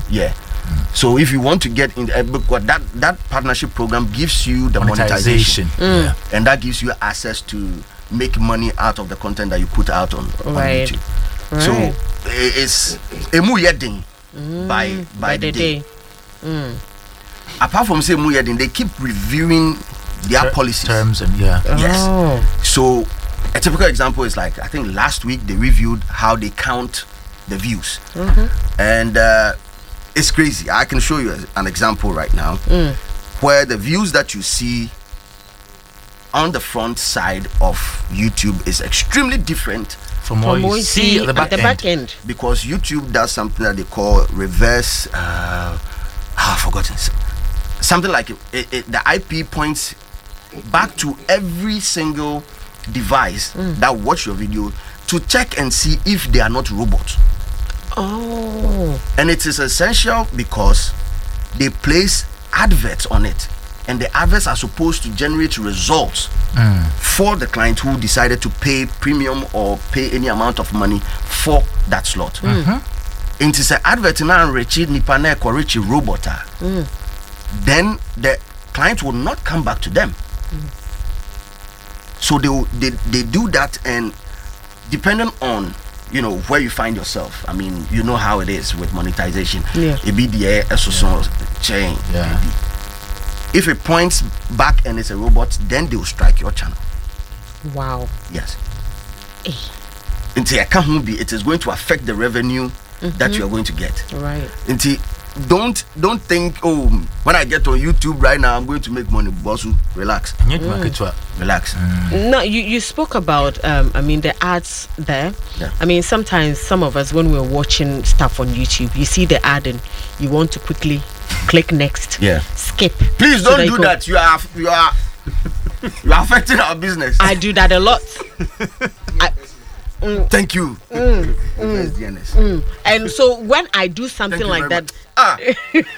Yeah. So if you want to get in, because that partnership program gives you the monetization. And that gives you access to make money out of the content that you put out on YouTube. So it's a muyeding by the day. Apart from say muyeding, they keep reviewing their policies, terms, and So a typical example is like, I think last week they reviewed how they count the views, and it's crazy. I can show you an example right now where the views that you see on the front side of YouTube is extremely different from what you see at the back end. Because YouTube does something that they call reverse. I've forgotten. Something like the IP points back to every single device that watch your video to check and see if they are not robots. And it is essential because they place adverts on it, and the adverts are supposed to generate results for the client who decided to pay premium or pay any amount of money for that slot. It is an advert now Richie Nipane Richie robot. Then the client will not come back to them. So they do that, and depending on where you find yourself, I mean, you know how it is with monetization. Chain. If it points back and it's a robot, then they will strike your channel. Wow. Yes. It is going to affect the revenue that you are going to get. Right. Don't think, when I get on YouTube right now I'm going to make money. Bossu, relax. Relax. No, you spoke about the ads there. I mean, sometimes some of us, when we're watching stuff on YouTube, you see the ad and you want to quickly click next. Skip. Please don't do that. You are affecting our business. I do that a lot. Thank you. And so when I do something like that, I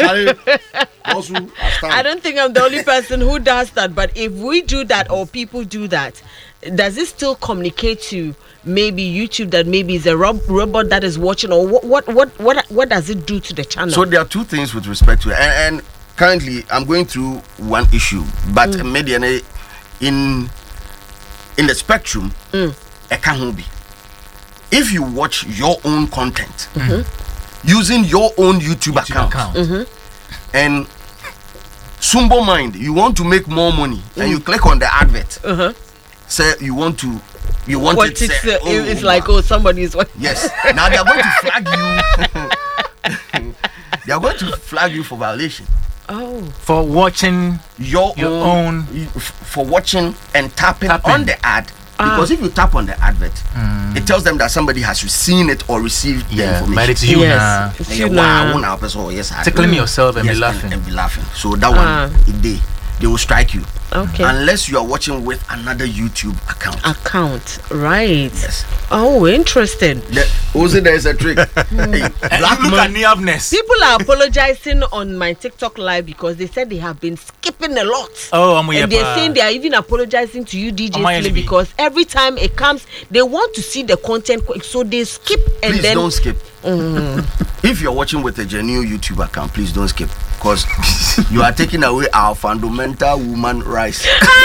don't think I'm the only person who does that. But if we do that or people do that, does it still communicate to maybe YouTube that maybe it's a robot that is watching, or what does it do to the channel? So there are two things with respect to it, and currently I'm going through one issue, but maybe in the spectrum, it can't be. If you watch your own content using your own YouTube account. And Sumbo mind, you want to make more money, and you click on the advert. Say you want it. It's like somebody is watching. Yes. Now they are going to flag you. They are going to flag you for violation. For watching your own. For watching and tapping on the ad. Because if you tap on the advert, it tells them that somebody has seen it or received the information. But it's you now. Tickling yourself and be laughing. So that one, they will strike you. Okay. Unless you are watching with another YouTube account. Right. Yes. Oh, interesting. Also, there is a trick. Black man. People are apologizing on my TikTok live because they said they have been skipping a lot. And they're saying they are even apologizing to you, DJ Slim, because every time it comes, they want to see the content quick, so they skip. And please then don't skip. If you're watching with a genuine YouTube account, please don't skip, because you are taking away our fundamental woman rights.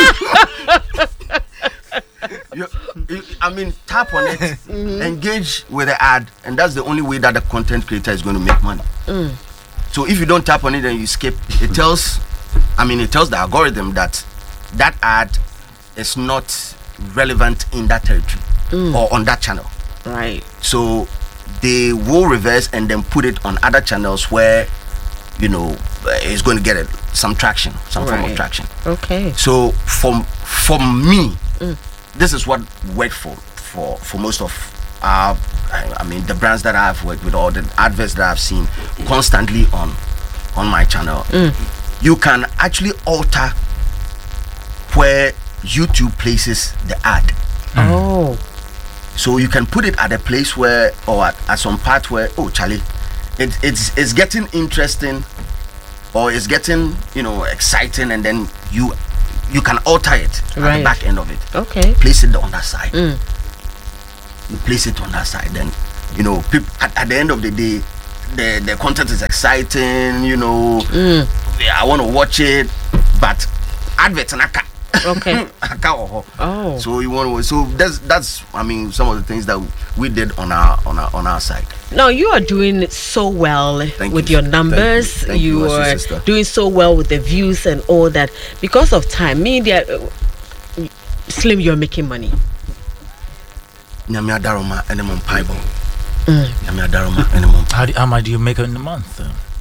Tap on it, engage with the ad, and that's the only way that the content creator is going to make money. So if you don't tap on it and you skip, it tells the algorithm that ad is not relevant in that territory or on that channel. Right. So they will reverse and then put it on other channels where it's going to get some traction, some form of traction. Okay. So for me, this is what worked for most of the brands that I've worked with, or the adverts that I've seen constantly on my channel. You can actually alter where YouTube places the ad. So you can put it at a place where, or at some part where, Charlie, it's getting interesting, or it's getting exciting, and then you can alter it at the back end of it. Okay. Place it on that side. You place it on that side, then at the end of the day, the content is exciting, you know. I want to watch it, but adverts and okay. Oh. So you want to. So that's I mean some of the things that we did on our side. Now you are doing so well with your numbers. Thank you. You are doing so well with the views and all that. Because of time, media, Slim, you're making money. Nyamia Daroma Enemon Pible. Nyamia Daroma Enemon. How much do you make in a month?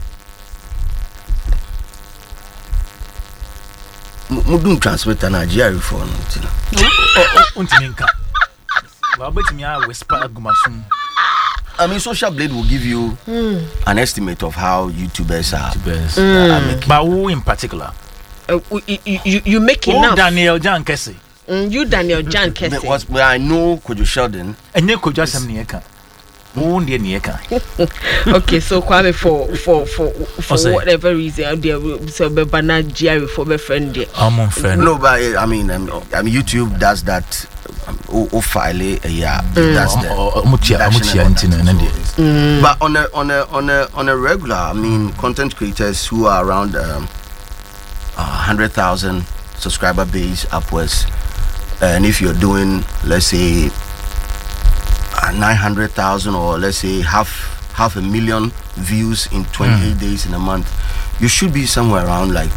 Mudun transmitter na GRE for no. Untinka. I mean, Social Blade will give you an estimate of how YouTubers are making. But who in particular? You make enough. Daniel Jan Kessie. You Daniel Jan Kessie. Where I know Kojo Sheldon. And you could just have Nieka. Okay, so Kwame for whatever reason there so be banana GRE for my friend there. No, but I mean YouTube does that file that's the but on a regular, I mean content creators who are around 100,000 subscriber base upwards, and if you're doing, let's say 900,000 or let's say half a million views in 28 days in a month, you should be somewhere around like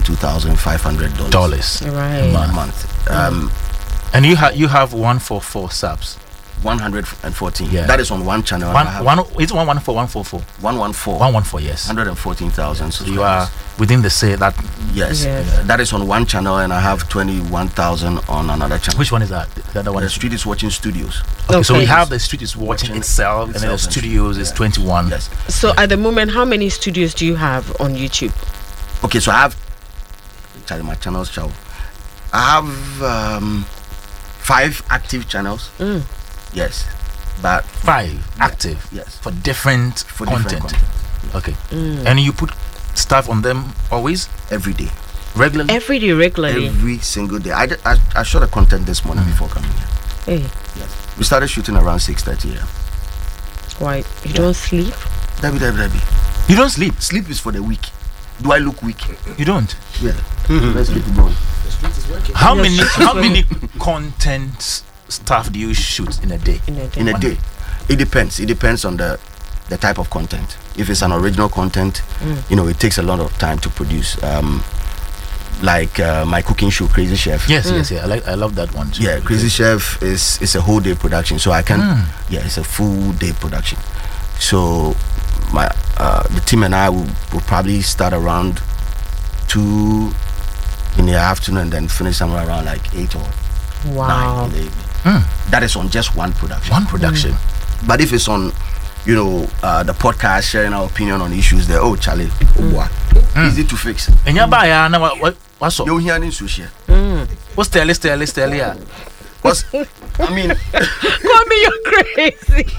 $2,500 right a month. And you have 144 subs. 114. Yeah. That is on one channel. It's 114, 144. 114. 114, yes. 114,000 subscribers. You are within the say that. Yes. That is on one channel, and I have 21,000 on another channel. Which one is that? The other one. The Street is Watching Studios. Okay, so we have the Street is Watching itself, and then the studios is 21. Yes. So at the moment, how many studios do you have on YouTube? Okay, so I have my channels. I have 5 active channels. Yes, but 5 active. Yes, for different content. Okay, and you put stuff on them always, every day, regularly. Every single day. I shot a content this morning before coming here. Hey. Yes, we started shooting around 6:30 a.m. Why you don't sleep? Debbie. You don't sleep. Sleep is for the weak. Do I look weak? You don't. Yeah. Let's keep it going. The street is working. How many content stuff do you shoot in a day? In a day, it depends on the type of content. If it's an original content, it takes a lot of time to produce. Like my cooking show, Crazy Chef. Yes. I love that one too. Yeah, Crazy Chef is a whole day production, so I can. Yeah, it's a full day production. So my the team and I will probably start around 2 in the afternoon and then finish somewhere around like 8 or 9 in the evening. That is on just one production. But if it's on, the podcast, sharing our opinion on issues, there, Charlie, easy to fix. And you buy what's up? You hear any sushi? What's tell? What's I mean? Mommy, you're crazy.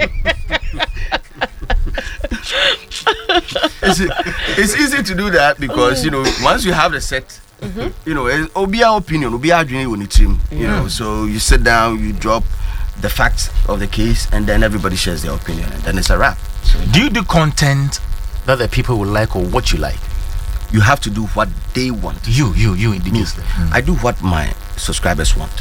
It's easy to do that because once you have the set. Obia opinion, Obia dream on the team. So you sit down, you drop the facts of the case, and then everybody shares their opinion, and then it's a wrap. So, do you do content that the people will like or what you like? You have to do what they want. You individually. I do what my subscribers want,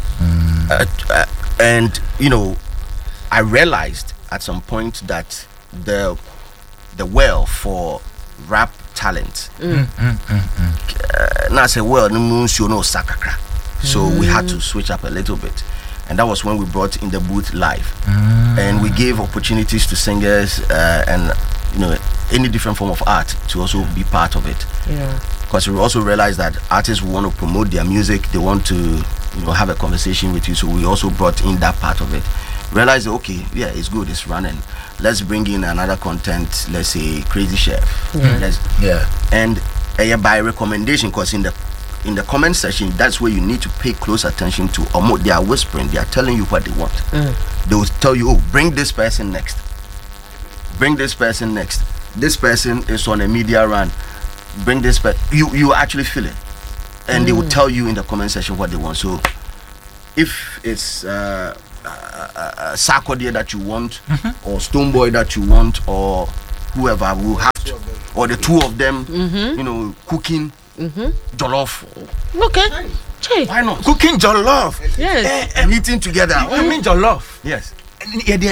and I realized at some point that the well for rap talent. Now I say, well, sakakra. So we had to switch up a little bit, and that was when we brought In The Booth live, and we gave opportunities to singers and any different form of art to also be part of it. Yeah. Because we also realized that artists want to promote their music, they want to have a conversation with you. So we also brought in that part of it. Realized, okay, yeah, it's good, it's running. Let's bring in another content. Let's say Crazy Chef. And by recommendation, because in the comment section, that's where you need to pay close attention to. They are whispering, they are telling you what they want. They will tell you, bring this person next. This person is on a media run. Bring this person. You actually feel it, and they will tell you in the comment section what they want. So if it's Sarkodie that you want, or Stonebwoy that you want, or whoever will have to, or the two of them, you know, cooking jollof. Okay. Why not? Cooking jollof. Yes. And eating together. I mean jollof. Yes. I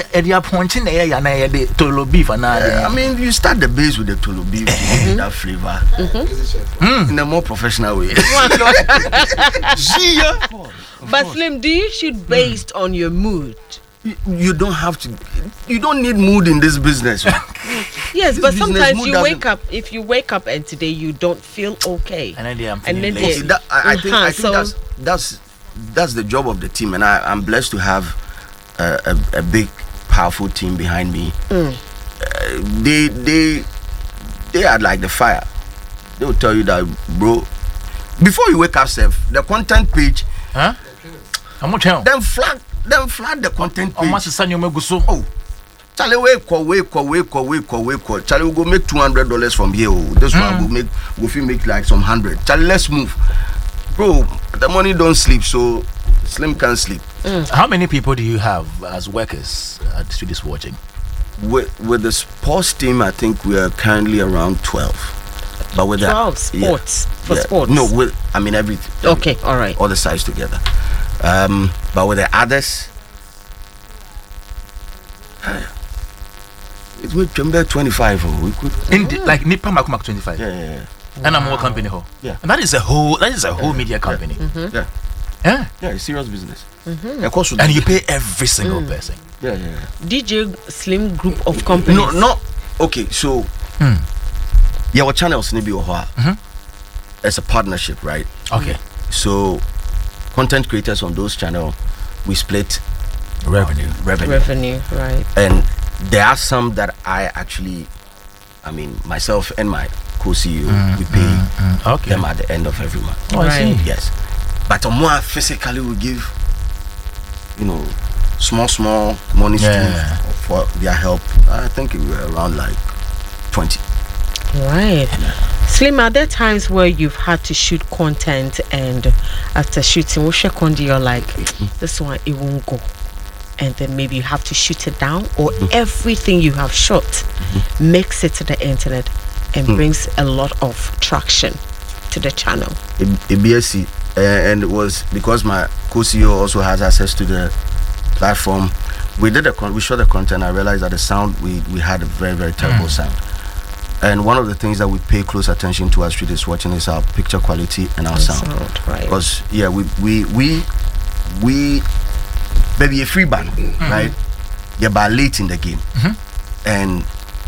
mean, you start the base with the tolo beef to give it that flavor in a more professional way. But Slim, do you shoot based on your mood? You don't have to. You don't need mood in this business. Yes, but sometimes you wake up. If you wake up and today you don't feel okay, and then I think that's the job of the team, and I'm blessed to have a big, powerful team behind me. They are like the fire. They will tell you that, bro, before you wake up, the content page. Huh? Then flag the content page. Oh, Charlie, wake. Charlie will go make $200 from here. This one will make like some 100. Charlie, let's move, bro. The money don't sleep, so Slim can't sleep. How many people do you have as workers at Studios Watching? With the sports team, I think we are currently around 12. But with 12 sports for sports. No, I mean everything. Okay, all right. All the sides together. But with the others, it's with 25. We could like Nipa Makumak 25. Yeah. And I'm more company ho. Yeah. And that is a whole media company. Yeah, it's serious business. And you pay every single person. Yeah. DJ Slim group of companies. No. Okay, so our channels need to be it's a partnership, right? Okay. So content creators on those channels, we split revenue, right? And there are some that myself and my co-CEO, we pay them at the end of every month. Oh, I see. Yes. But more physically, we give, small money for their help. I think we were around like 20. Right. Slim, are there times where you've had to shoot content and after shooting, you're like, this one, it won't go. And then maybe you have to shoot it down, or everything you have shot makes it to the internet and brings a lot of traction to the channel? ABSC. And it was because my co-CEO also has access to the platform. We shot the content. I realized that the sound we had a very, very terrible sound. And one of the things that we pay close attention to as Studios Watching is our picture quality and our sound. Right. Because we maybe a free band, right? Yeah, but late in the game. And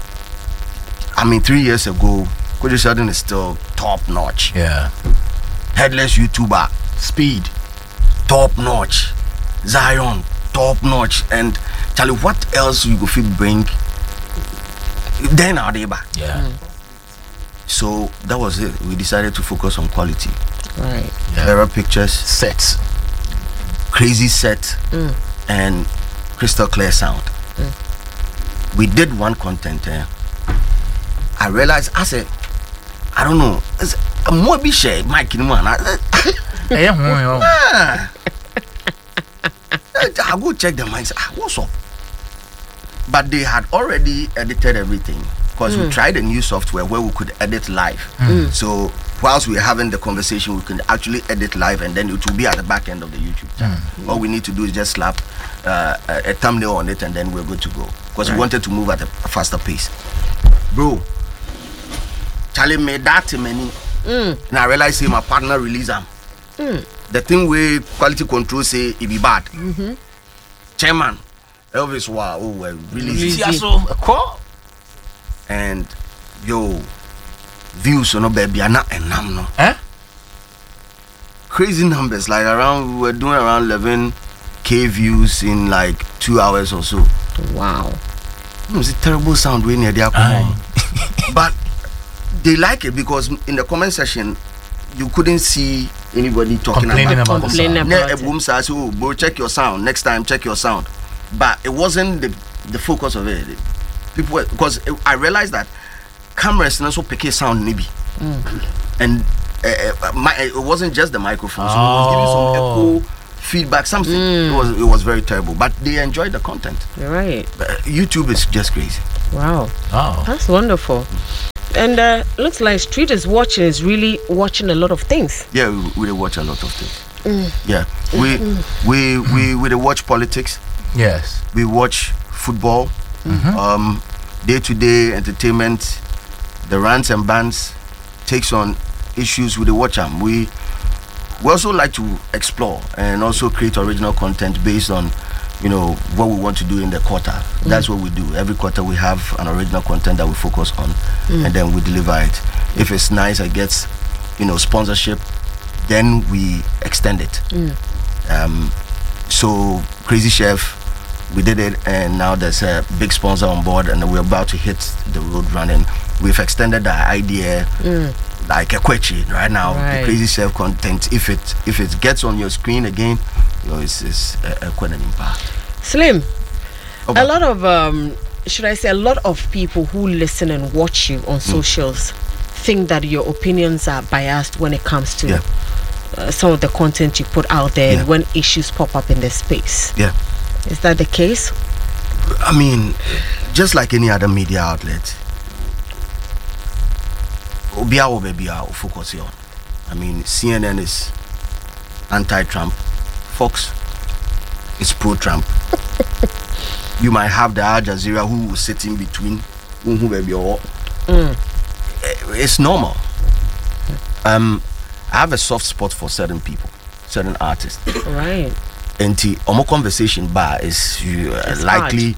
3 years ago, Koji Sheldon is still top notch. Yeah. Headless YouTuber, Speed, top notch. Zion, top notch. And Charlie, what else you could bring? Then our neighbor. Yeah. So that was it. We decided to focus on quality. Right. Better pictures, sets, crazy set, and crystal clear sound. We did one content. I realized, I said, I don't know. I'm more be share Mike in one. I go check the mics. What's up? But they had already edited everything because we tried a new software where we could edit live. So whilst we were having the conversation, we can actually edit live, and then it will be at the back end of the YouTube channel. All we need to do is just slap a thumbnail on it, and then we're good to go. Because we wanted to move at a faster pace. Bro, Charlie made that many. And I realized my partner release them. The thing where quality control say it be bad. Chairman Elvis release and views no baby are not enough no. Crazy numbers, like we were doing around 11k views in like 2 hours or so. Wow. It was a terrible sound when you're there. But they like it because in the comment section you couldn't see anybody complaining about it. Oh, bro, check your sound. Next time, check your sound. But it wasn't the focus of it. People, because I realized that cameras also pick a sound maybe, and it wasn't just the microphone. So it was giving some echo feedback, something. It was very terrible, but they enjoyed the content. Right. YouTube is just crazy. Wow. Oh, that's wonderful. And looks like Street is really watching a lot of things. Yeah, we watch a lot of things. Yeah, we watch politics. Yes. We watch football. Day-to-day entertainment, the rants and bans, takes on issues with the watch them. We also like to explore and also create original content based on, what we want to do in the quarter. That's what we do. Every quarter we have an original content that we focus on, and then we deliver it. If it's nice, it gets, sponsorship, then we extend it. So Crazy Chef, we did it, and now there's a big sponsor on board, and we're about to hit the road running. We've extended the idea like a Kwechi right now. Right. The Crazy Chef content, if it gets on your screen again, it's quite an impact. Slim, a lot of should I say, a lot of people who listen and watch you on socials think that your opinions are biased when it comes to some of the content you put out there and when issues pop up in the space. Yeah. Is that the case? I mean, just like any other media outlet, I'll focus on. I mean, CNN is anti-Trump, Fox is pro-Trump. You might have the Al Jazeera who will sit in between. It's normal. I have a soft spot for certain people, certain artists. Right. And the conversation bar is likely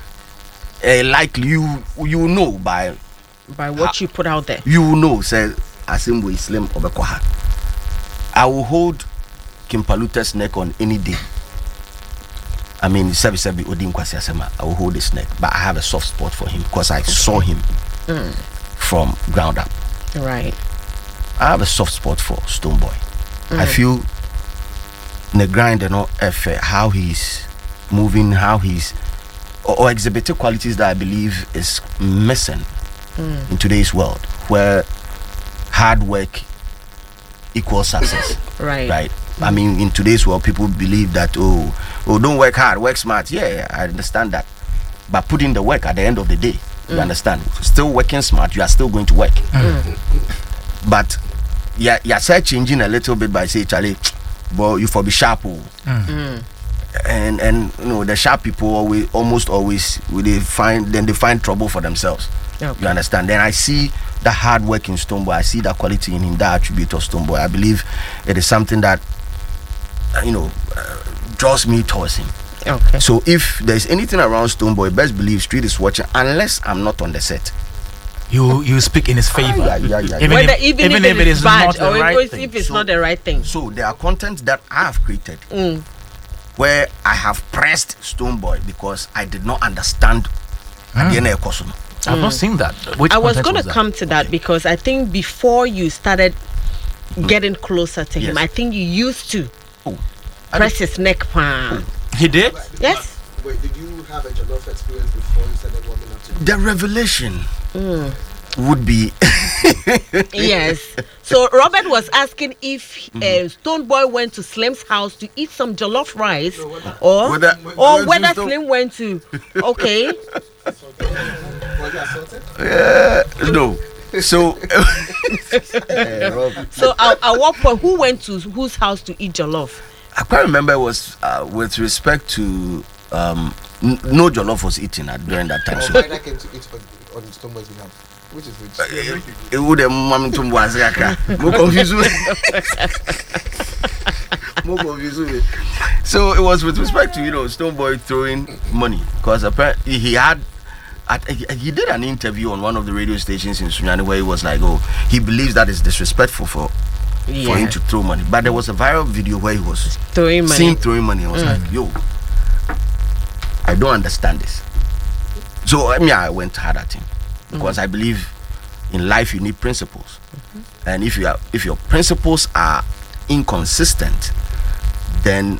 you know by what you put out there. You know, say Asimwe Slim Obekwaha. I will hold Kim Palute's neck on any day. I mean, I will hold his neck, but I have a soft spot for him because I saw him from ground up. Right. I have a soft spot for Stonebwoy. I feel the grind and how he's moving, how he's or exhibiting qualities that I believe is missing in today's world, where hard work equals success. Right. I mean, in today's world, people believe that don't work hard, work smart. Yeah, I understand that, but put in the work at the end of the day. You understand? Still working smart, you are still going to work. But you're changing a little bit by saying, Charlie, but you for be sharp. And the sharp people almost always they find trouble for themselves. Okay. You understand? Then I see the hard work in Stonebwoy. I see that quality in him, that attribute of Stonebwoy. I believe it is something that draws me towards him. Okay. So if there's anything around Stonebwoy, best believe Street is watching, unless I'm not on the set. You speak in his favor. Even if it is bad, or if it's not the right thing. So there are content that I have created where I have pressed Stonebwoy because I did not understand I've not seen that. I was going to come to that because I think before you started getting closer to him, I think you used to press his neck. He did? Yes. Wait, did you have a jollof experience before you started warming up to the revelation would be yes. So Robert was asking if Stonebwoy went to Slim's house to eat some jollof rice, or whether Slim went to no. So so at what point who went to whose house to eat jollof? I can't remember. It was with respect to no jollof was eaten during that time. So I came to eat on Stonebwoy's behalf. Which is which? It would have more confused me. More confused me. So it was with respect to Stonebwoy throwing money, because apparently he did an interview on one of the radio stations in Sunyani where he was like, he believes that is disrespectful for him to throw money. But there was a viral video where he was throwing money. I was like, I don't understand this. So I went hard at him because I believe in life you need principles, and if your principles are inconsistent, then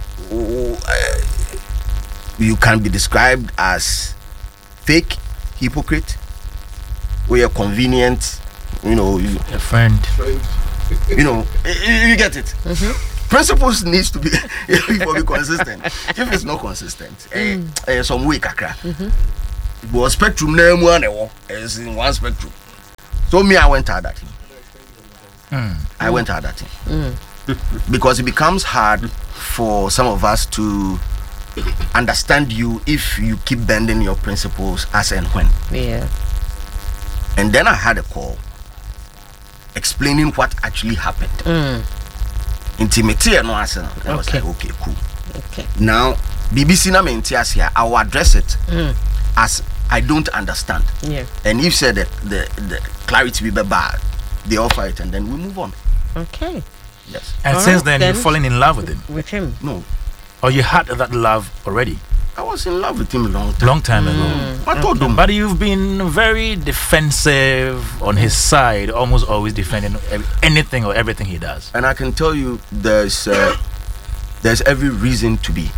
you can be described as fake, hypocrite, or you're convenient, a friend. You get it. principles needs to be consistent. If it's not consistent, some way kakra. But spectrum name one is in one spectrum. So me, I went hard at him. I went hard at him because it becomes hard for some of us to understand you if you keep bending your principles as and when. Yeah. And then I had a call explaining what actually happened. Intimacy and no answer. I was like, okay, cool. Okay. Now, BBC na mentias here. I will address it as I don't understand. Yeah. And if said that the clarity will be bad, they offer it and then we move on. Okay. Yes. And since then, you've fallen in love with him. With him? No. Or you had that love already? I was in love with him long time ago. I told him. But you've been very defensive on his side, almost always defending anything or everything he does. And I can tell you, there's every reason to be.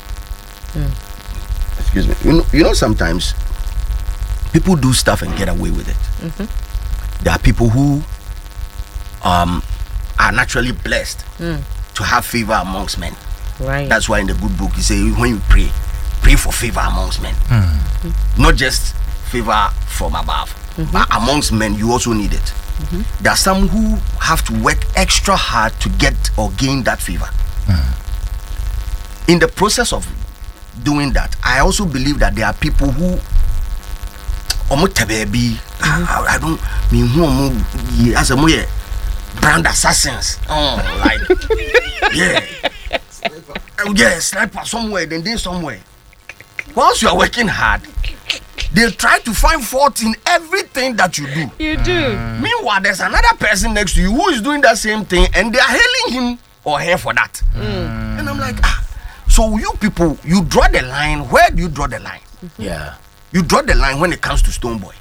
Excuse me. You know, sometimes people do stuff and get away with it. There are people who are naturally blessed to have favor amongst men. Right. That's why in the good book you say when you pray for favor amongst men. Not just favor from above, but amongst men you also need it. There are some who have to work extra hard to get or gain that favor. In the process of doing that, I also believe that there are people who I don't mean who as a more brand assassins. Like sniper somewhere, then they somewhere. Once you are working hard, they try to find fault in everything that you do. You do. Meanwhile, there's another person next to you who is doing that same thing, and they are hailing him or her for that. And I'm like, so you people, you draw the line. Where do you draw the line? Yeah. You draw the line when it comes to Stonebwoy.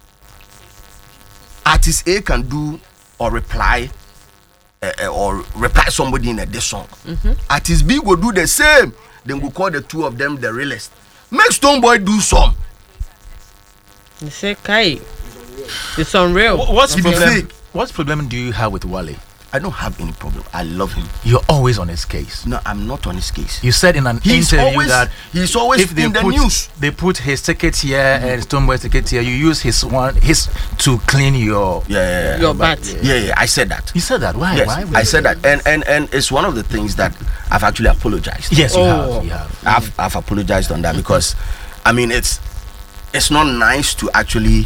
Artist A can do or reply somebody in a diss song. Artist B will do the same. Then we'll call the two of them the realest. Make Stonebwoy do some. You say, Kai, it's unreal. What problem do you have with Wale? I don't have any problem. I love him. You're always on his case. No, I'm not on his case. You said in an interview that he's always if they in the put, news. They put his ticket here and Stonebwoy's ticket here. You use his to clean your your butt. Yeah, I said that. You said that. Why? Yes, Why? I said that, and it's one of the things that I've actually apologized. Yes, you have. You have. I've apologized on that because, I mean, it's not nice to actually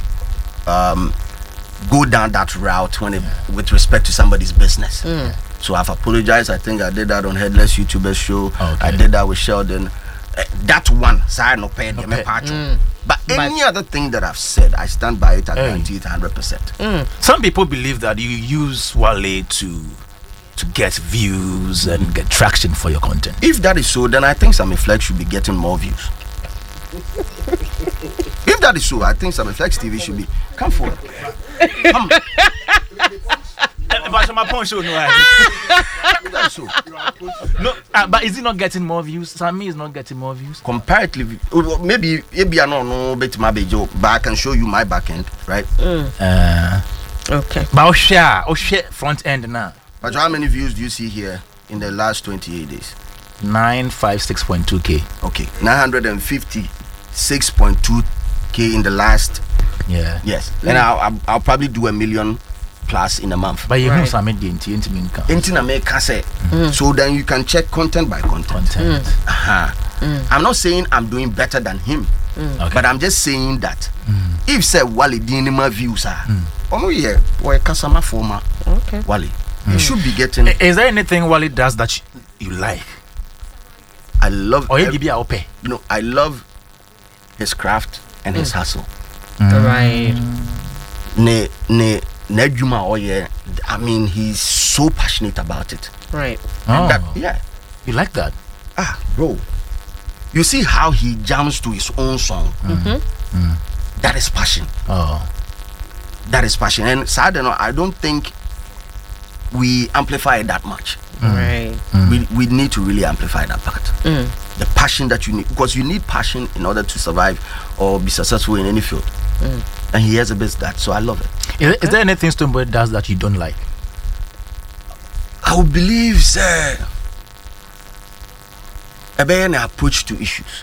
go down that route with respect to somebody's business. So I've apologized. I think I did that on Headless YouTubers show. Okay. I did that with Sheldon. That one, but any other thing that I've said, I stand by it. I guarantee it 100%. Some people believe that you use Wale to get views and get traction for your content. If that is so, then I think Sammy Flex should be getting more views. If that is so, I think Sammy Flex TV should be. Come forward. Come. But is he not getting more views? Sammy is not getting more views. Comparatively, maybe I don't know, but I can show you my back end, right? Okay. But I'll share front end now. But how many views do you see here in the last 28 days? 956.2k. Okay, 956.2k in the last. Yeah. Yes, and I'll probably do 1 million plus in a month. But you Right. know some say. So then you can check content by content. I'm not saying I'm doing better than him, but I'm just saying that if say Wale dinima views are or customer former Wale, you should be getting. Is there anything Wale does that you like? I love. Or you No, I love his craft and his hustle. Right. I mean, he's so passionate about it. Right. Oh, Yeah. you like that? Bro, you see how he jams to his own song. That is passion. Oh, That is passion. And sad enough, I don't think we amplify it that much. Right. We need to really amplify that part. The passion that you need, because you need passion in order to survive or be successful in any field. And he has a bit of that, so I love it. is there anything Stonebwoy does that you don't like? I would believe, sir, an approach to issues.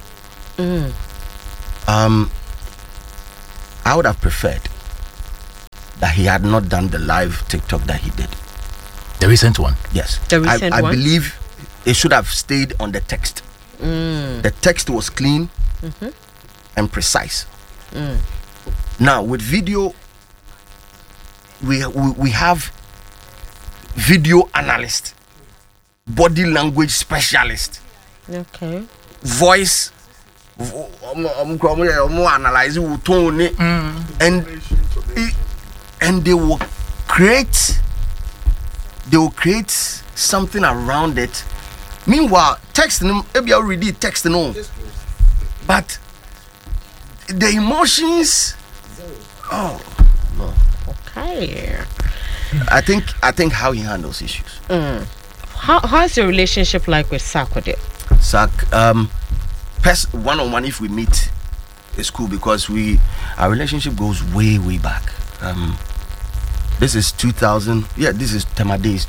I would have preferred that he had not done the live TikTok that he did. The recent one? Yes. The recent I one? believe it should have stayed on the text. The text was clean and precise. Now, with video, we have video analyst, body language specialist, okay, voice analyze tone, and they will create something around it. Meanwhile, text maybe I already text but the emotions, okay. I think how he handles issues. How's your relationship like with Sarkodie? One-on-one, if we meet, it's cool because our relationship goes way back. This is 2000. Yeah, this is Tema days,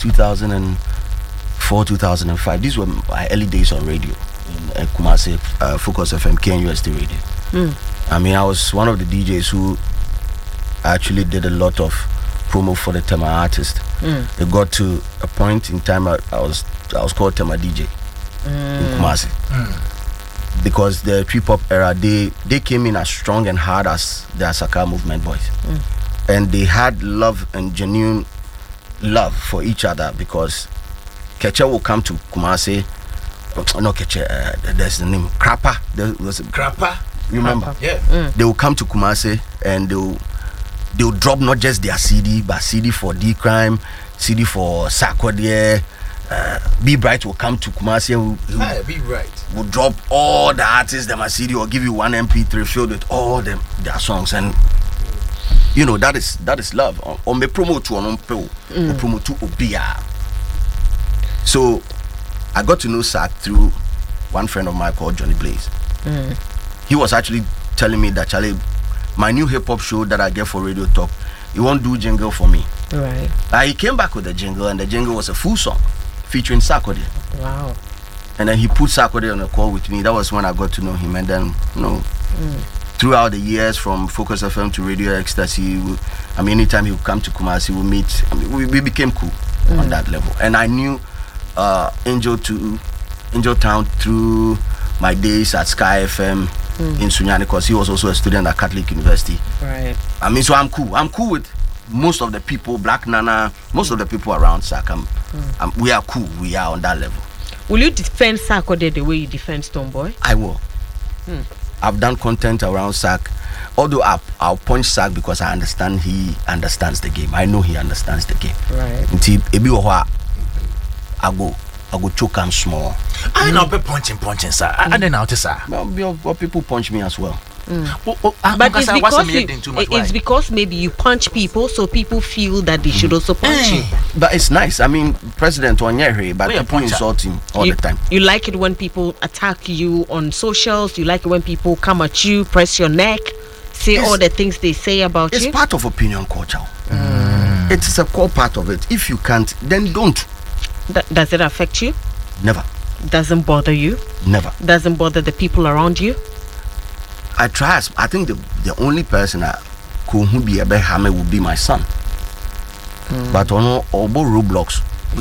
2004, 2005. These were my early days on radio in Kumasi, Focus FM, KNUST radio. I mean, I was one of the DJs who actually did a lot of promo for the Tema artist. It got to a point in time I was called Tema DJ in Kumasi. Because the trip-hop era, they came in as strong and hard as the Asaka movement boys. And they had love and genuine love for each other because Kecha will come to Kumasi. No, Kecha, there's the name, Krapa. There was Krapa. You remember? Krapa. Yeah. They will come to Kumasi and they'll drop not just their CD, but CD for D-Crime, CD for Sarkodie. Be Bright will come to Kumasi and Be Bright will drop all the artists that my CD or give you one MP3 filled with all their songs, and you know that is love. On me promo to on promo to Obia. So I got to know Sark through one friend of mine called Johnny Blaze. He was actually telling me that, Charlie, my new hip hop show that I get for Radio Talk, he won't do jingle for me. Right. He came back with a jingle, and the jingle was a full song featuring Sarkodie. Wow. And then he put Sarkodie on a call with me. That was when I got to know him. And then, throughout the years from Focus FM to Radio Ecstasy, anytime he would come to Kumasi, we meet. We became cool on that level. And I knew Angel Town through my days at Sky FM in Sunyani, because he was also a student at Catholic University. Right. So I'm cool. I'm cool with most of the people, Black Nana, most of the people around Sark. We are cool. We are on that level. Will you defend Sarkodie the way you defend Stonebwoy? I will. I've done content around Sark. Although I'll punch Sark because I understand he understands the game. I know he understands the game. Right. Until I go choke him small. I know be punching, sir. I don't know, sir. Well, people punch me as well. But it's because maybe you punch people, so people feel that they should also punch you. But it's nice. President Onyere, but people insult him all the time. You like it when people attack you on socials. You like it when people come at you, press your neck, say all the things they say about you. It's part of opinion culture. It's a core part of it. If you can't, then don't. Does it affect you? Never. Doesn't bother you? Never. Doesn't bother the people around you? I try. I think the only person who be a hammer would be my son. But on all Roblox,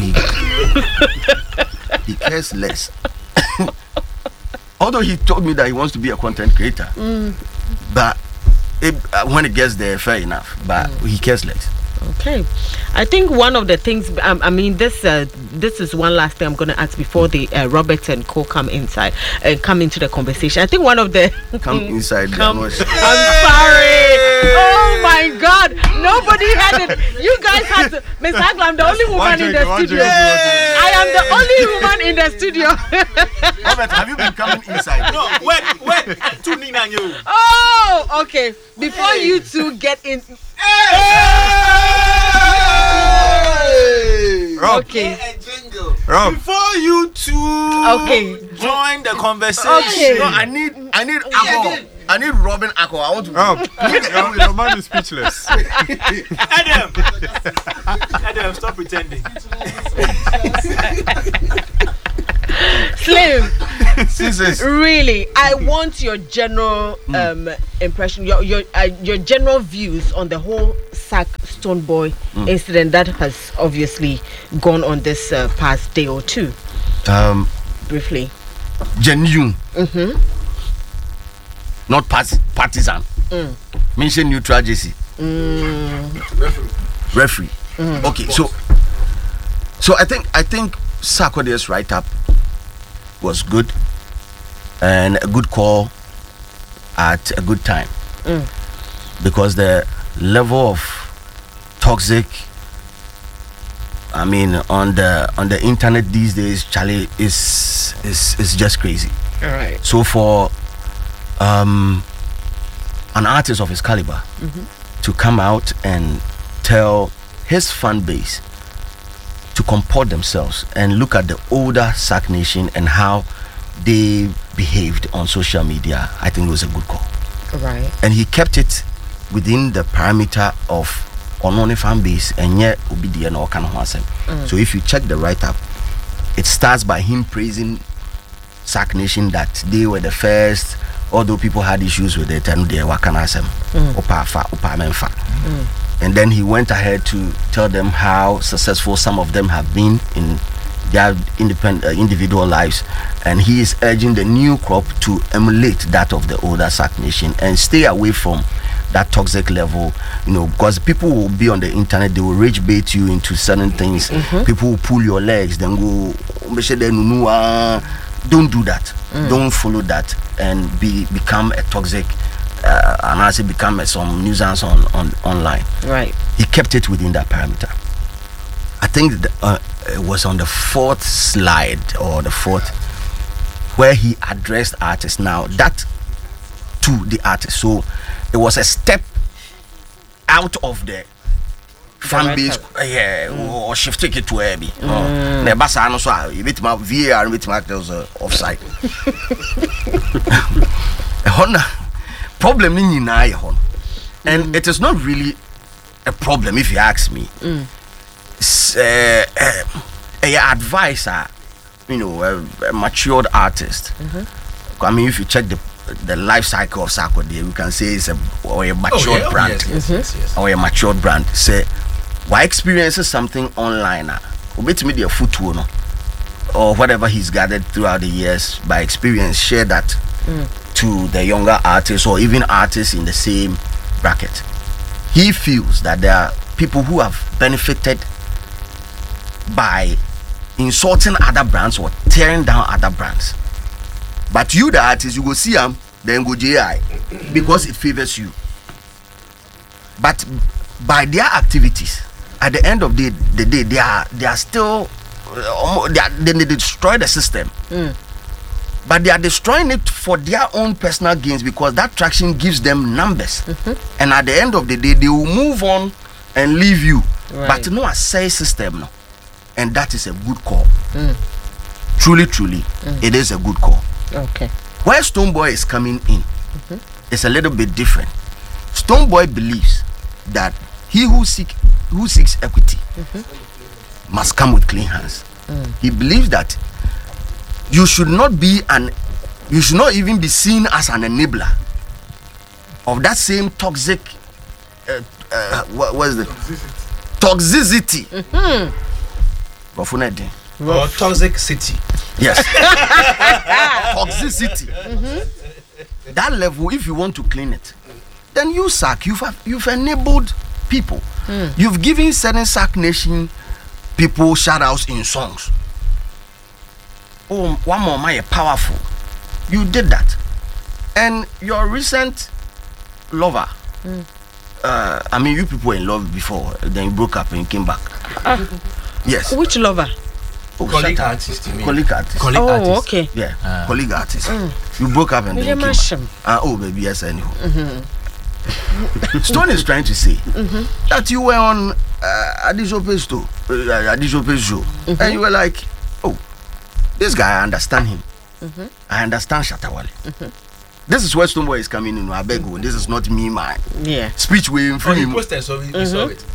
he cares less. Although he told me that he wants to be a content creator, but when it gets there, fair enough. But he cares less. Okay, I think one of the things, this is one last thing I'm going to ask before the Robert and Co come inside and come into the conversation. I think one of the come inside. I'm sorry. Oh my God, nobody had it. You guys had to. Miss Agla, I'm the only woman in the studio. I am the only woman in the studio. Robert, have you been coming inside? No, wait, tuning on you. Oh, okay. Before you two get in. Rob. Okay. Rob. Before you two join the conversation. Okay. No, I need alcohol. I need Robin alcohol. I want to. Rob, your man is speechless. Adam, stop pretending. Slim, is really. I want your general impression, your general views on the whole Sack Stonebwoy incident that has obviously gone on this past day or two. Briefly. Genuine. Not partisan. Mention neutral JC. Referee. Okay, so I think Sarkodie's write-up was good and a good call at a good time, because the level of toxic, I mean, on the internet these days, Charlie, is just crazy. All right. So for an artist of his caliber to come out and tell his fan base to comport themselves and look at the older Sack Nation and how they behaved on social media, I think it was a good call. Right. And he kept it within the parameter of Onone fan base and yet obedient or kind of. So if you check the write-up, it starts by him praising Sack Nation that they were the first, although people had issues with it, and they were kanasem and then he went ahead to tell them how successful some of them have been in their individual lives, and he is urging the new crop to emulate that of the older Sack Nation and stay away from that toxic level, because people will be on the internet, they will rage bait you into certain things. People will pull your legs, then go don't do that. Don't follow that and become a toxic and as it become some nuisance online. Right. He kept it within that parameter. I think it was on the fourth slide or the fourth where he addressed artists. Now that to the artist, so it was a step out of the fan base, or shifting it to Abby. The Bassano, so with my VAR, with my offside. Problem in and it is not really a problem if you ask me. Advisor, a matured artist. I mean, if you check the life cycle of Sarkodie, we can say it's a matured brand. Yes. Or a matured brand. Say, why experiences something online? With media footwork, or whatever he's gathered throughout the years by experience, share that to the younger artists or even artists in the same bracket. He feels that there are people who have benefited by insulting other brands or tearing down other brands. But you, the artist, you go see them, then go JI because it favors you. But by their activities, at the end of the day, they are still they destroy the system. But they are destroying it for their own personal gains because that traction gives them numbers. And at the end of the day, they will move on and leave you. Right. But no, a say system, no. And that is a good call. Truly, it is a good call. Okay. Where Stonebwoy is coming in, it's a little bit different. Stonebwoy believes that he who seeks equity must come with clean hands. He believes that you should not even be seen as an enabler of that same toxic what is the toxicity? Or toxic city. Yes. Toxicity. That level, if you want to clean it, then you Sack, you've enabled people. You've given certain Sack Nation people shout outs in songs. Oh, one more, my powerful. You did that. And your recent lover, I mean, you people were in love before, then you broke up and came back. Yes. Which lover? Oh, colleague artist, you mean? Colleague artist. Oh, okay. Yeah, colleague artist. You broke up and then came back. Oh, baby, yes, anyhow. Stone is trying to say that you were on Adishope's show, and you were like, oh, this guy, I understand him. I understand Shatawale. This is where Stonebwoy is coming in. I beg you, this is not me, my speech way in front of him. He posted, so we saw it.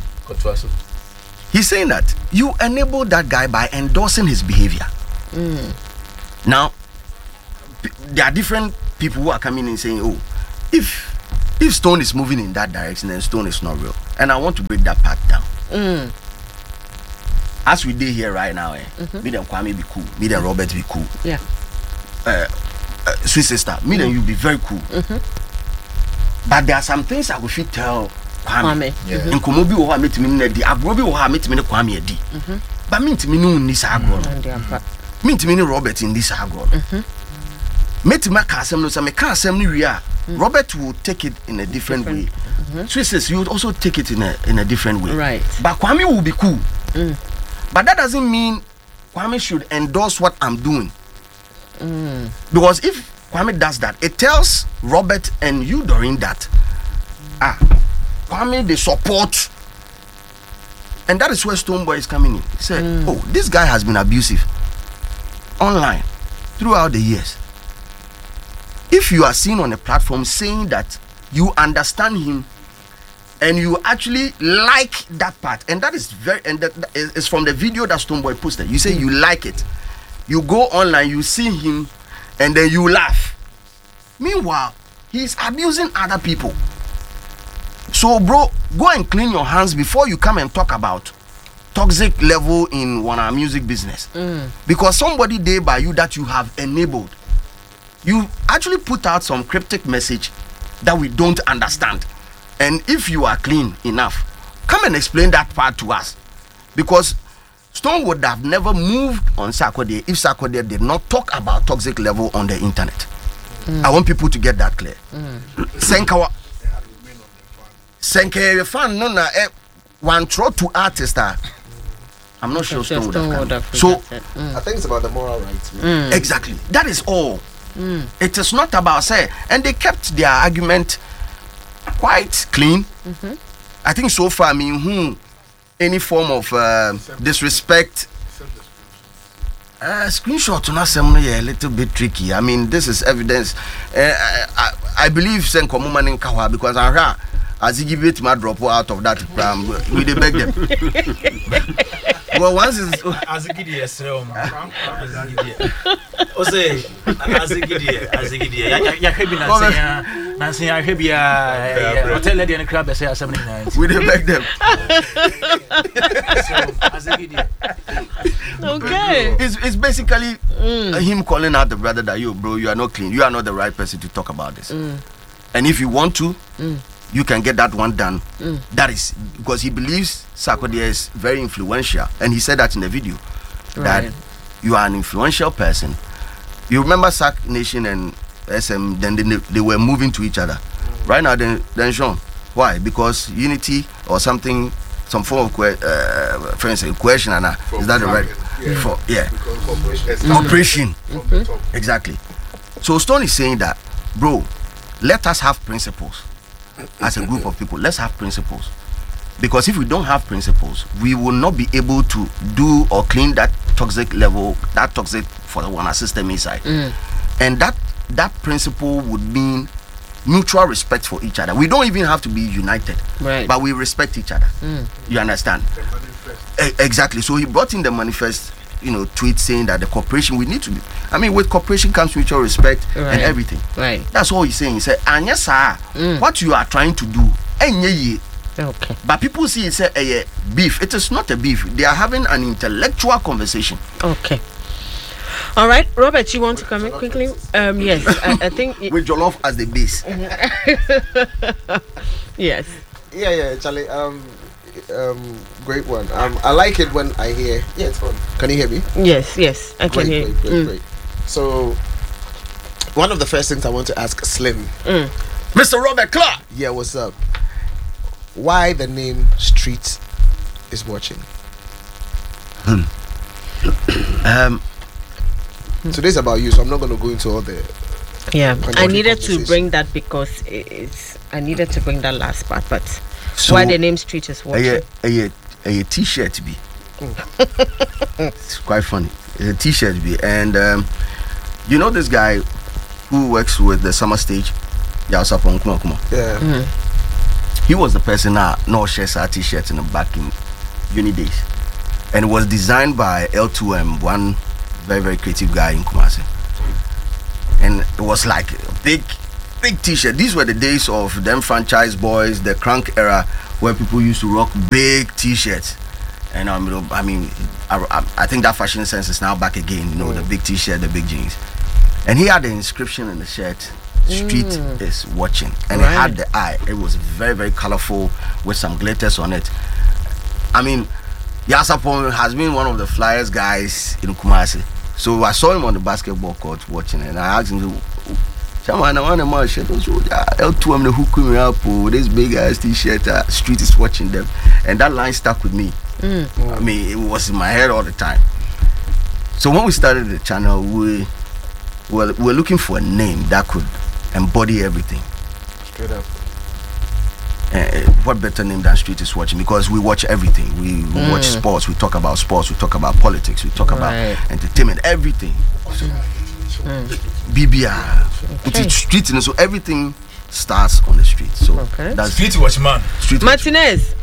He's saying that you enable that guy by endorsing his behavior. Now, there are different people who are coming in saying, oh, if Stone is moving in that direction, then Stone is not real. And I want to break that part down. As we did here right now, me and Kwame be cool, me and Robert be cool. Yeah. Sweet sister, me and you be very cool. But there are some things I will fit tell Kwame. In Komobi or meet me in the Agrobi or meet me in Kwame di. But me to me no in this agro. Me to me Robert in this agro. Meet my castle no some castle we are. Robert will take it in a different way. Sweet sister, you would also take it in a different way. Right. But Kwame will be cool. But that doesn't mean Kwame should endorse what I'm doing. Because if Kwame does that, it tells Robert and you during that, Kwame, they support. And that is where Stonebwoy is coming in. He said, oh, this guy has been abusive online throughout the years. If you are seen on a platform saying that you understand him and you actually like that part, and that is that is from the video that Stonebwoy posted. You say you like it. You go online, you see him, and then you laugh. Meanwhile, he's abusing other people. So, bro, go and clean your hands before you come and talk about toxic level in our music business. Because somebody there by you that you have enabled, you actually put out some cryptic message that we don't understand. And if you are clean enough, come and explain that part to us. Because Stone would have never moved on Sarkodie if Sarkodie did not talk about toxic level on the internet. I want people to get that clear. Senka fan no na one throw to artist. I'm not sure Stone would have. So I think it's about the moral rights. Exactly. That is all. It is not about say, and they kept their argument quite clean. I think so far, I mean, any form of disrespect. Screenshot to not a little bit tricky. I mean, this is evidence. I believe Senko Muman in Kawa because as he give it my drop out of that, we dey beg them. Well, once is as a gidia, Nancy, I hear hotel lady and crab say 79. We dey beg them. Okay. It's basically him calling out the brother that bro, you are not clean. You are not the right person to talk about this. And if you want to, you can get that one done. That is because he believes Sarkodie is very influential, and he said that in the video that you are an influential person. You remember Sac Nation and SM, then they were moving to each other. Right now, then Sean, why? Because unity or something, some form of question, Anna, is that the right? Cooperation. Exactly. So Stone is saying that, bro, let us have principles. As a group of people, let's have principles. Because if we don't have principles, we will not be able to do or clean that toxic level, that toxic for the one system inside. And that principle would mean mutual respect for each other. We don't even have to be united, but we respect each other. You understand? Exactly. So he brought in the manifest, tweet saying that the cooperation we need to be. I mean, with cooperation comes mutual respect and everything. That's all he's saying. He said, "And yes, sir, what you are trying to do, okay." But people see it's a beef. It is not a beef. They are having an intellectual conversation. Okay. All right, Robert, you want to come in quickly? Yes, I think with Jollof as the base. Yes. Yeah, Charlie. Great one. I like it when I hear. Yeah, it's fun. Can you hear me? Yes, I can hear. Great. So, one of the first things I want to ask Slim, Mr. Robert Clark. Yeah, what's up? Why the name Street is watching? Today's about you, so I'm not going to go into all the. Yeah, I needed to bring that because I needed to bring that last part, but so why the name Street is watching? A t-shirt be. It's quite funny. It's a t-shirt be, and you know this guy who works with the Summer Stage, Yasapon Kuma. Yeah. He was the person that no shares our t-shirts in the back in uni days, and it was designed by L2M, one very, very creative guy in Kumasi. and it was like a big T-shirt. These were the days of them franchise boys, the crunk era, where people used to rock big T-shirts. And I think that fashion sense is now back again. You know, the big T-shirt, the big jeans, and he had the inscription in the shirt. Street is watching, and it had the eye. It was very, very colorful with some glitters on it. I mean, Yasapon has been one of the flyest guys in Kumasi. So I saw him on the basketball court watching, and I asked him, "Someone, I want a more shirt. L2, I'm the hook me up with this big ass T-shirt. Street is watching them," and that line stuck with me. I mean, it was in my head all the time. So when we started the channel, we were looking for a name that could embody everything. Straight up. What better name than Street is Watching? Because we watch everything. We watch sports. We talk about sports. We talk about politics. We talk about entertainment. Everything. BBR. It's street, so everything starts on the street. So that's Street Watchman. Martinez.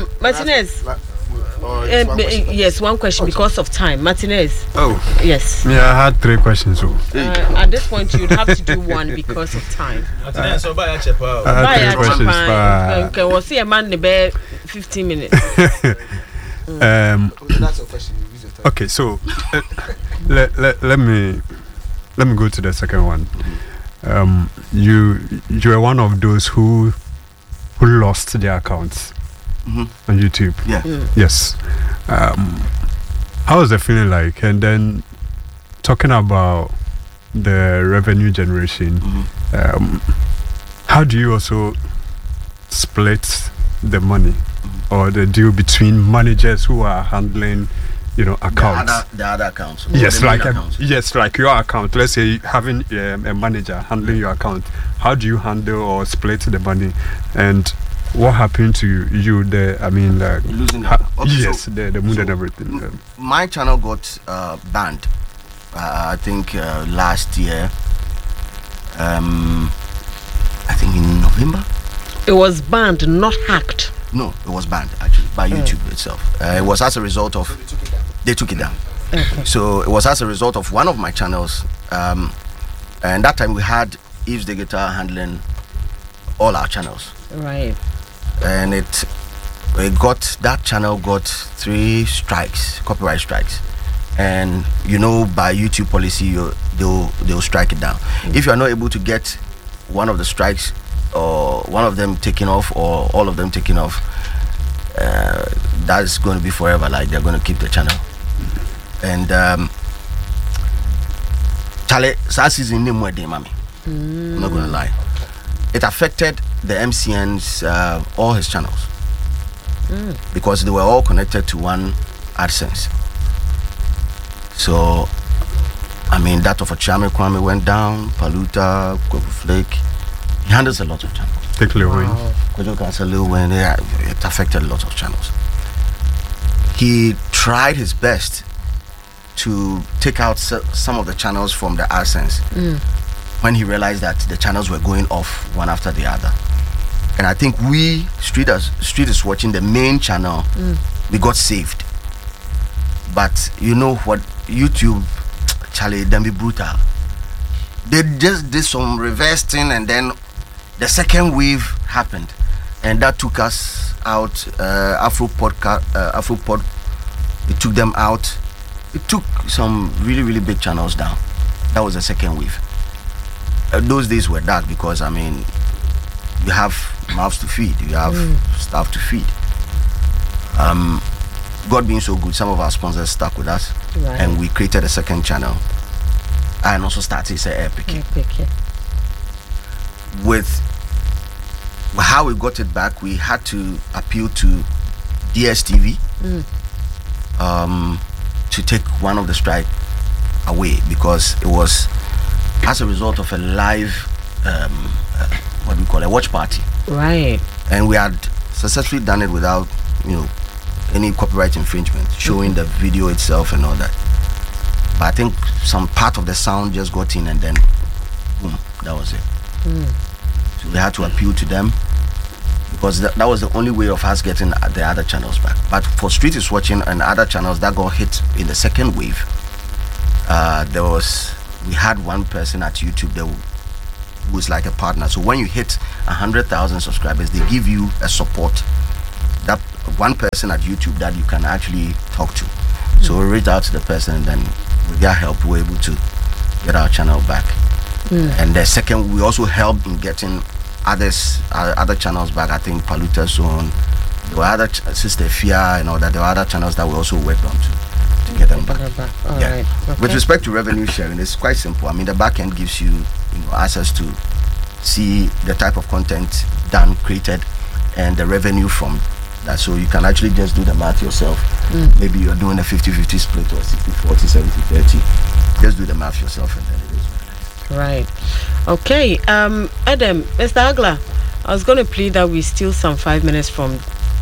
Yes, one question because of time. Martinez. Oh. Yes. Yeah, I had 3 questions. At this point, you'd have to do one because of time. Martinez, so buy a chip. I had 3 questions. Okay, we'll see a man in the 15 minutes. That's a question. Okay, so let me go to the second one. You are one of those who lost their accounts on YouTube. Yeah. Yes. How was the feeling like? And then talking about the revenue generation, how do you also split the money or the deal between managers who are handling, accounts? The other accounts. Yes, like your account. Let's say having a manager handling your account. How do you handle or split the money? And what happened to you? Losing the mood and everything. My channel got banned. I think last year. I think in November. It was banned, not hacked. No, it was banned actually by YouTube itself. It was as a result of they took it down. Okay. So it was as a result of one of my channels, and that time we had Eves the Guitar handling all our channels. Right. And that channel got 3 strikes, copyright strikes, and by YouTube policy they'll strike it down. If you are not able to get one of the strikes or one of them taken off or all of them taken off, that's going to be forever. Like they're going to keep the channel. And Charlie, season name where they mommy. I'm not going to lie. It affected the MCN's all his channels because they were all connected to one AdSense. So, I mean, that of Achame Kwame went down. Paluta, Kobu Flake. He handles a lot of channels. Take Lil Wayne. Kojo Kansa, Lil Wayne. Yeah, it affected a lot of channels. He tried his best to take out some of the channels from the AdSense when he realized that the channels were going off one after the other. And I think Street is Watching, the main channel, we got saved. But you know what, YouTube, Charlie, them be brutal. They just did some reverse thing, and then the second wave happened, and that took us out. Afropod, it took them out. It took some really, really big channels down. That was the second wave. Those days were dark because, I mean, you have mouths to feed, you have stuff to feed. God being so good, some of our sponsors stuck with us, and we created a second channel. And also started Epic. With how we got it back, we had to appeal to DSTV to take one of the strike away because it was as a result of a live what we call a watch party. Right. And we had successfully done it without any copyright infringement, showing the video itself and all that. But I think some part of the sound just got in, and then boom, that was it. So we had to appeal to them because that was the only way of us getting the other channels back. But for Street is Watching and other channels that got hit in the second wave, there was we had one person at YouTube that was like a partner. So when you hit 100,000 subscribers, they give you a support, that one person at YouTube that you can actually talk to. So we reach out to the person, and then with their help we're able to get our channel back. And the second, we also helped in getting other channels back. I think Paluta Zone, there were other Sister Fia and all that. There were other channels that we also worked on to get them back. Right. Okay. With respect to revenue sharing, it's quite simple. I mean, the back end gives you, access to see the type of content done, created, and the revenue from that. So you can actually just do the math yourself. Maybe you're doing a 50-50 split or 60-40, 70-30. Just do the math yourself, and then it is what it is. Right. Okay. Adam, Mr. Agla, I was going to plead that we steal some 5 minutes from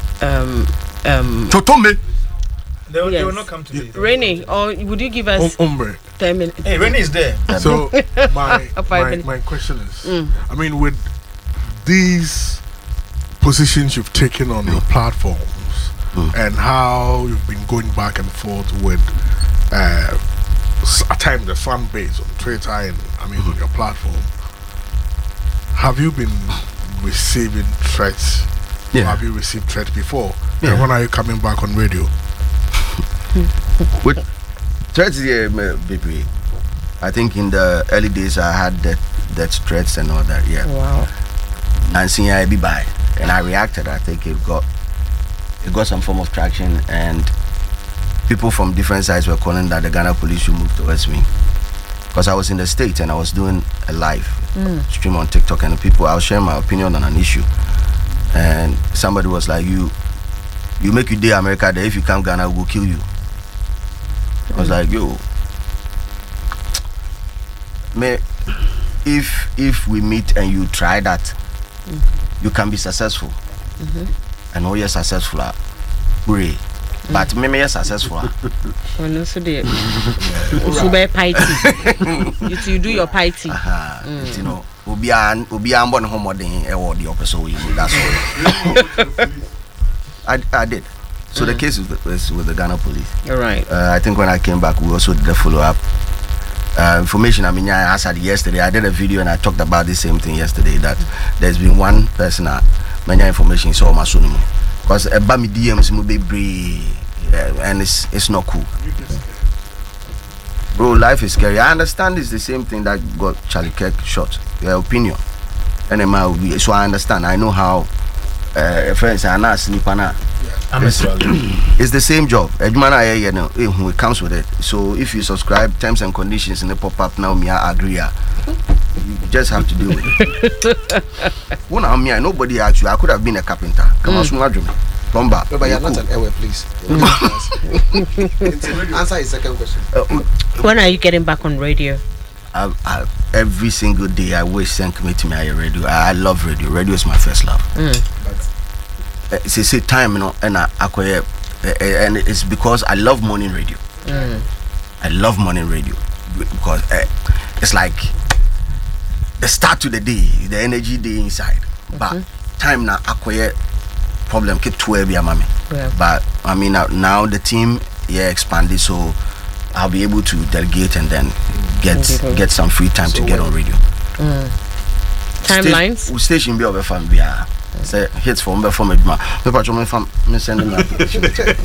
Totome. They will not come today. Rennie, or would you give us 10 minutes? Hey, Rennie is there. So my question is, I mean, with these positions you've taken on your platforms and how you've been going back and forth with at times the fan base on Twitter and on your platform, have you been receiving threats? Or have you received threats before? And when are you coming back on radio? With threats here, baby. I think in the early days I had that threats and all that. Yeah. Wow. Nancy, I be by, and I reacted. I think it got some form of traction, and people from different sides were calling that the Ghana police should move towards me, because I was in the States and I was doing a live stream on TikTok, and I was sharing my opinion on an issue, and somebody was like, "You make you day America there. If you come Ghana, we'll kill you." I was like, "Yo, if we meet and you try that, you can be successful." And you're successful, hooray! But me successful. So you do your piety. You know, obi an born home den e wo the opposite. That's all. I did. So the case was with the Ghana police. All right. I think when I came back, we also did a follow-up. Information, I answered yesterday. I did a video and I talked about the same thing yesterday, that there's been one person many information so my son, because a bami DMs will be and it's not cool. Bro, life is scary. I understand it's the same thing that got Charlie Kirk shot. Your opinion. And so I understand. I know how friends are not sleeping. It's the same job. It comes with it. So if you subscribe, terms and conditions in the pop-up now, I agree. You just have to do it. Nobody asked you. I could have been a carpenter. Come on, plumber. No, but you're not an airway, please. Answer his second question. When are you getting back on radio? Every single day I wish send me to my radio. I love radio. Radio is my first love. It's a time, and I acquire, and it's because I love morning radio. I love morning radio because it's like the start to the day, the energy day inside. But time now acquire problem keep 12 year mommy. But I mean now the team expanded, so I'll be able to delegate and then get some free time to get on radio. Timelines? Station be over from say hits from me sending me application.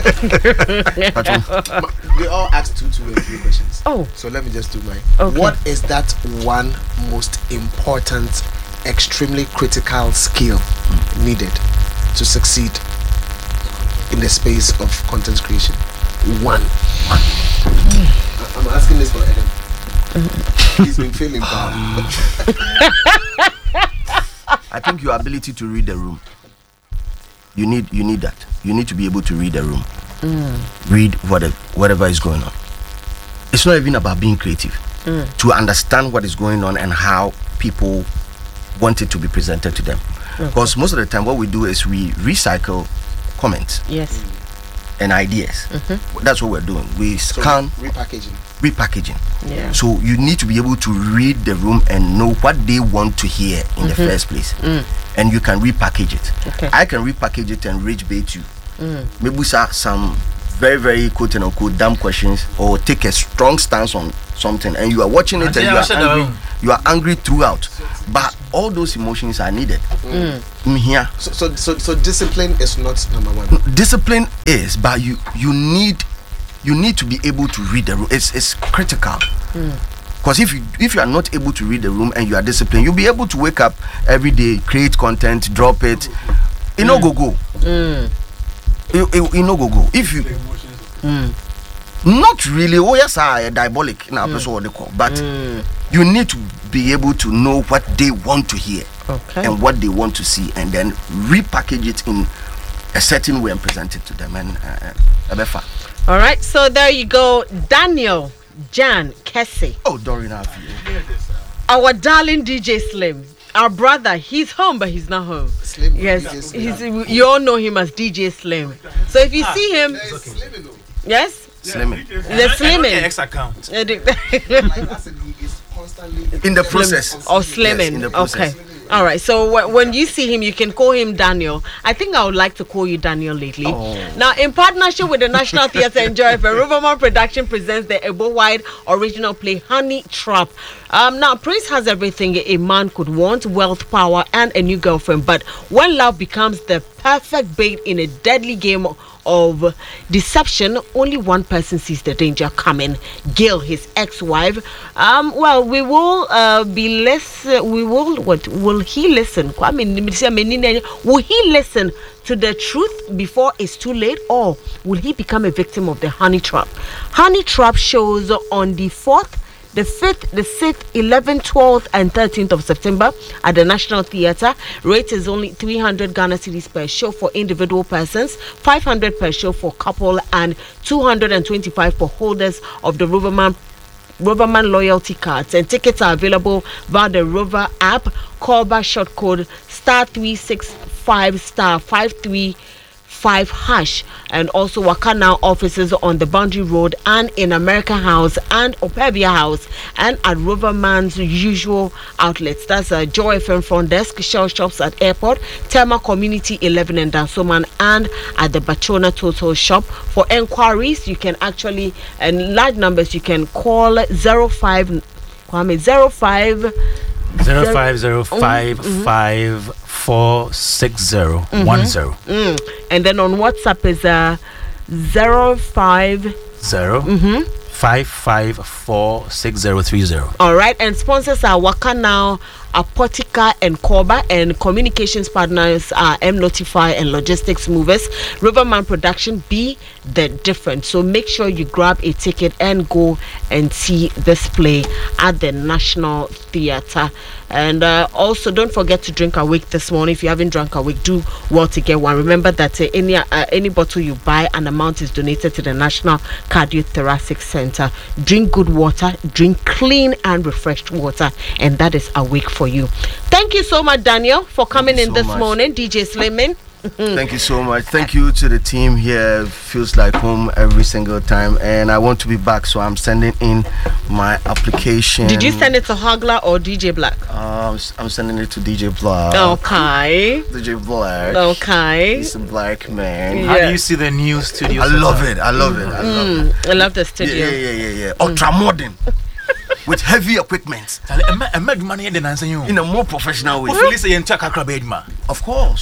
We all asked two questions. Oh, so let me just do mine. Okay. What is that one most important, extremely critical skill needed to succeed in the space of content creation? One. I'm asking this for Adam. He's been feeling bad. I think your ability to read the room. You need that. You need to be able to read the room. Read whatever is going on. It's not even about being creative. To understand what is going on and how people want it to be presented to them. Because most of the time what we do is we recycle comments. Yes. And ideas. That's what we're doing. We scan repackaging. Yeah. So you need to be able to read the room and know what they want to hear in the first place. And you can repackage it. Okay. I can repackage it and rich bait you. Maybe some very, very quote and unquote dumb questions or take a strong stance on something, and you are watching it and you are angry throughout. But all those emotions are needed. Here. So discipline is not number one. Discipline is, but you need to be able to read the room. It's critical. Because if you are not able to read the room and you are disciplined, you'll be able to wake up every day, create content, drop it. You know, go. You know, go. If you not really, oh yes, I diabolic in our episode, but you need to be able to know what they want to hear and what they want to see, and then repackage it in a certain way and present it to them. And all right, so there you go, Daniel Jan Kessie. Oh, Doreen, our darling DJ Slim. Our brother, he's home, but he's not home. Slim, yes, you all know him as DJ Slim. So if you see him, yes, Slimming. The Slimming. X account. In the process of slimming. Yes, okay. All right. So when you see him, you can call him Daniel. I think I would like to call you Daniel lately. Now, in partnership with the National Theatre and Joy FM, Riverman Production presents the Ebo Wide original play Honey Trap. Now, Prince has everything a man could want: wealth, power, and a new girlfriend. But when love becomes the perfect bait in a deadly game of deception, only one person sees the danger coming: Gail, his ex-wife. Well, we will be less. We will. What will he listen? Will he listen to the truth before it's too late, or will he become a victim of the honey trap? Honey Trap shows on the 4th, the 5th, the 6th, 11th, 12th, and 13th of September at the National Theatre. Rate is only 300 Ghana cedis per show for individual persons, 500 per show for couple, and 225 for holders of the Riverman loyalty cards. And tickets are available via the Rover app. Call by short code *365*535#, and also Wakana offices on the Boundary Road and in America House and Opebia House, and at Riverman's usual outlets. That's Joy FM front desk, Shell Shops at Airport, Tema Community 11 in Dansoman, and at the Bachona Total Shop. For enquiries, you can actually, and large numbers, you can call 0505 46010. And then on WhatsApp is 050 5546030. All right, and sponsors are Waka Now, Apotica and Koba, and communications partners are M-Notify and Logistics Movers. Riverman Production, be the difference. So make sure you grab a ticket and go and see this play at the National Theatre. And also don't forget to drink Awake this morning. If you haven't drunk Awake, do well to get one. Remember that any bottle you buy, an amount is donated to the National Cardiothoracic Center. Drink good water, drink clean and refreshed water, and that is Awake for you. Thank you so much, Daniel, for coming in this morning. DJ Slimming. Thank you so much. Thank you to the team here. Feels like home every single time, and I want to be back, so I'm sending in my application. Did you send it to Hagler or DJ Black? I'm sending it to DJ Black. Okay. DJ Black. Okay. He's a black man. How do you see the new studio? I love it. I love it. I love the studio. Yeah. Ultra modern. With heavy equipment. In a more professional way. Of course.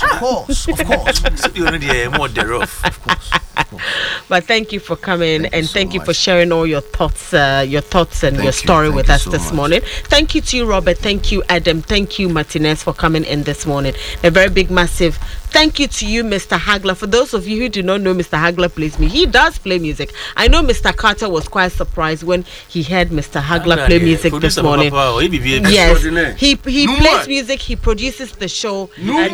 But thank you for coming, and thank you for sharing all your thoughts and your story with us this morning. Thank you to you, Robert. Thank you, Adam. Thank you, Martinez, for coming in this morning. A very big, massive thank you to you, Mr. Hagler. For those of you who do not know, Mr. Hagler plays me. He does play music. I know Mr. Carter was quite surprised when he heard Mr. Hagler play music this morning. Yes, he plays music. He produces the show.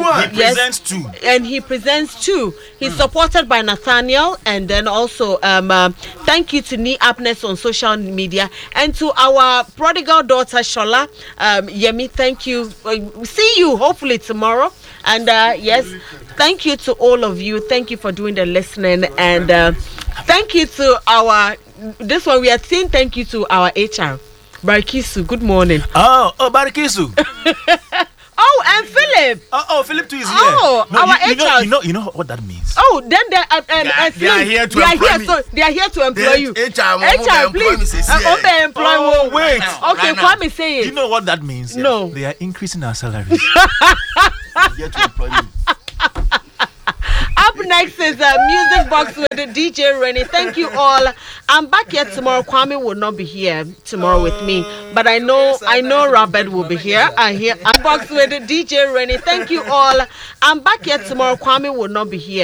He presents too. He's supported by Nathaniel, and then also thank you to Nee Apnes on social media, and to our prodigal daughter Shola. Yemi, thank you. See you hopefully tomorrow. And yes, thank you to all of you. Thank you for doing the listening, and thank you to this one we are saying thank you to our HR Barikisu. Good morning. Oh Barikisu. Oh, and Philip. Philip too is here. Oh, no, our you know what that means. Oh, then they are here to employ me. They are here to employ you. HR, please. Employ. Oh, wait. Okay, Kwame, say it. You know what that means? No. They are increasing our salaries. Here to employ me. Up next is a music box with the DJ Rennie. Thank you all. I'm back here tomorrow. Kwame will not be here tomorrow with me, but I know Robert will be here. I'm box with the DJ Rennie. Thank you all. I'm back here tomorrow. Kwame will not be here.